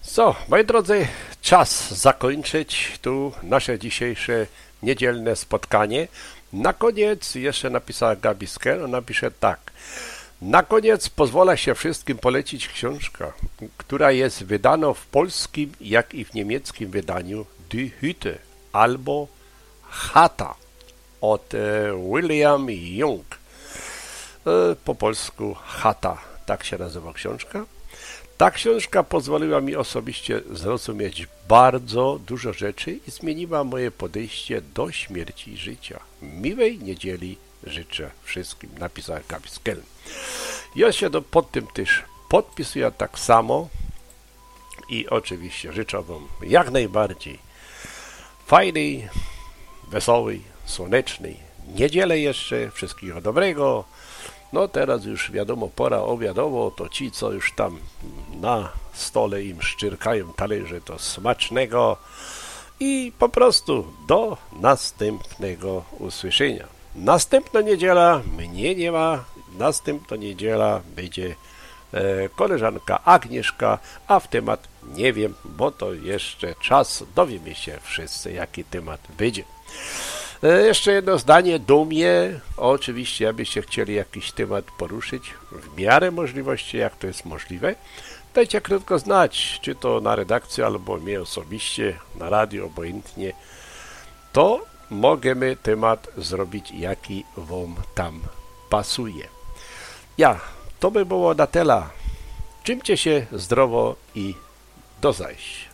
Moi drodzy, czas zakończyć tu nasze dzisiejsze niedzielne spotkanie. Na koniec jeszcze napisała Gabi Skel, napisze tak. Na koniec pozwolę się wszystkim polecić książkę, która jest wydana w polskim, jak i w niemieckim wydaniu Die Hütte albo Chata od William Jung. Po polsku Chata, tak się nazywa książka. Ta książka pozwoliła mi osobiście zrozumieć bardzo dużo rzeczy i zmieniła moje podejście do śmierci i życia. Miłej niedzieli życzę wszystkim, napisała Gabi Skel. Ja się pod tym też podpisuję tak samo i oczywiście życzę wam jak najbardziej fajnej, wesołej, słonecznej niedzielę jeszcze, wszystkiego dobrego. No teraz już wiadomo, pora obiadowo, to ci, co już tam na stole im szczyrkają talerze, to smacznego i po prostu do następnego usłyszenia. Następna niedziela mnie nie ma, następna niedziela będzie koleżanka Agnieszka, a w temat nie wiem, bo to jeszcze czas, dowiemy się wszyscy, jaki temat będzie. Jeszcze jedno zdanie do mnie. Oczywiście, abyście chcieli jakiś temat poruszyć w miarę możliwości, jak to jest możliwe, dajcie krótko znać, czy to na redakcji, albo mnie osobiście, na radio, obojętnie. To możemy temat zrobić, jaki wam tam pasuje. To by było na tyle. Trzymcie się zdrowo i do zajść.